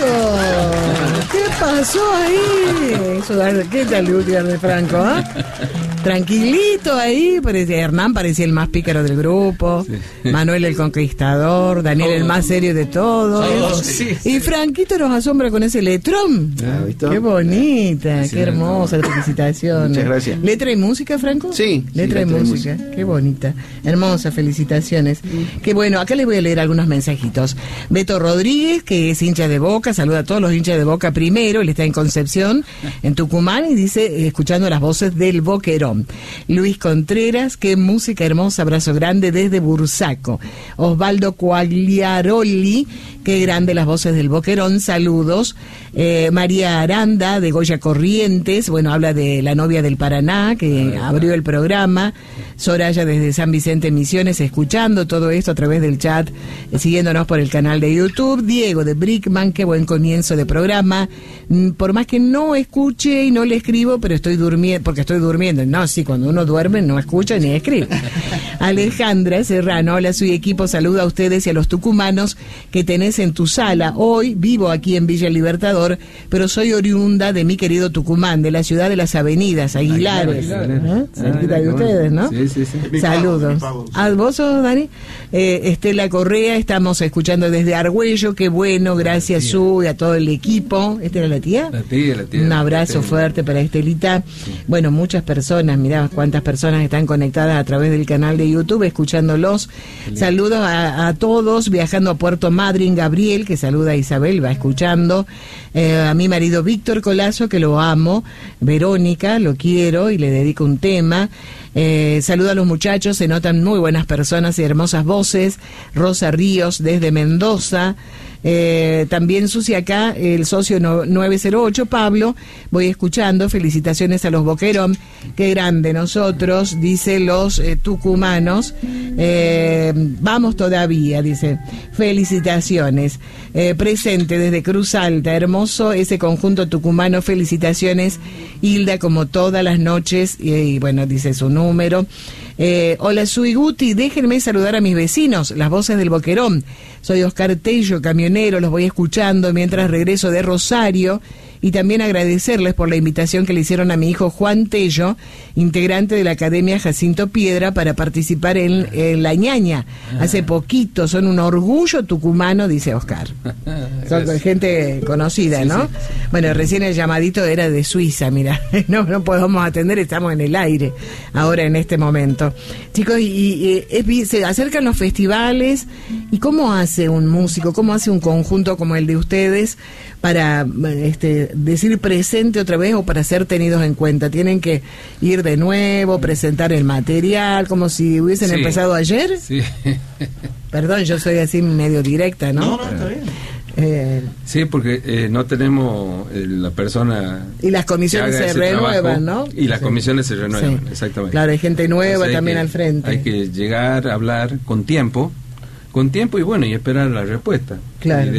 ¿Qué pasó ahí? ¿Qué tal Edgar de Franco? Tranquilito ahí, Hernán parecía el más pícaro del grupo, sí. Manuel el conquistador, Daniel el más serio de todos, sí. Y Franquito nos asombra con ese letrón. Qué bonita, sí, qué hermosa, felicitaciones. Muchas gracias. ¿Letra y música, Franco? Sí. Letra y música, qué bonita, hermosa, felicitaciones. Qué bueno, acá les voy a leer algunos mensajitos. Beto Rodríguez, que es hincha de Boca, saluda a todos los hinchas de Boca primero, él está en Concepción, en Tucumán, y dice, escuchando las voces del Boquerón. Luis Contreras, qué música hermosa, abrazo grande desde Bursaco. Osvaldo Quagliaroli, qué grande las voces del Boquerón, saludos. María Aranda, de Goya Corrientes, bueno, habla de la novia del Paraná, que abrió el programa. Soraya desde San Vicente Misiones, escuchando todo esto a través del chat, siguiéndonos por el canal de YouTube. Diego de Brickman, qué buen comienzo de programa. Por más que no escuche y no le escribo, pero estoy durmiendo, porque estoy durmiendo. No, sí, cuando uno duerme no escucha ni escribe. Alejandra Serrano, hola, soy equipo, saluda a ustedes y a los tucumanos que tenés en tu sala. Hoy vivo aquí en Villa Libertador, pero soy oriunda de mi querido Tucumán, de la ciudad de las avenidas, Aguilares. Cerquita de ustedes, ¿no? Sí. Saludos. ¿A vos sos, Dani? Estela Correa, estamos escuchando desde Argüello, qué bueno, gracias Su y a todo el equipo. ¿Esta era la tía? La tía. Un abrazo fuerte para Estelita. Sí. Bueno, muchas personas, mirá cuántas personas están conectadas a través del canal de YouTube, escuchándolos. Sí. Saludos a todos, viajando a Puerto Madryn, Gabriel, que saluda a Isabel, va escuchando. A mi marido Víctor Colazo, que lo amo. Verónica, lo quiero y le dedico un tema. Saludo a los muchachos, se notan muy buenas personas y hermosas voces. Rosa Ríos desde Mendoza. También Susi acá, el socio 908, Pablo, voy escuchando, felicitaciones a los Boquerón, qué grande nosotros, dice los tucumanos, vamos todavía, dice, felicitaciones, presente desde Cruz Alta, hermoso ese conjunto tucumano, felicitaciones, Hilda, como todas las noches, y bueno, dice su número. Hola, soy Guti, déjenme saludar a mis vecinos, las voces del Boquerón. Soy Oscar Tello, camionero, los voy escuchando mientras regreso de Rosario, y también agradecerles por la invitación que le hicieron a mi hijo Juan Tello, integrante de la Academia Jacinto Piedra, para participar en La Ñaña. Hace poquito, son un orgullo tucumano, dice Oscar. Son gente conocida, ¿no? Sí. Bueno, recién el llamadito era de Suiza, mira, no podemos atender, estamos en el aire ahora en este momento. Chicos, se acercan los festivales, ¿y cómo hace un músico, cómo hace un conjunto como el de ustedes para decir presente otra vez o para ser tenidos en cuenta? ¿Tienen que ir de nuevo, presentar el material, como si hubiesen empezado ayer? Sí. Perdón, yo soy así medio directa, ¿no? No, está bien. Sí, porque no tenemos la persona. Y las comisiones se renuevan, ¿no? Y las comisiones se renuevan, exactamente. Claro, hay gente nueva. Entonces también al frente. Hay que llegar a hablar con tiempo y bueno, y esperar la respuesta. Claro.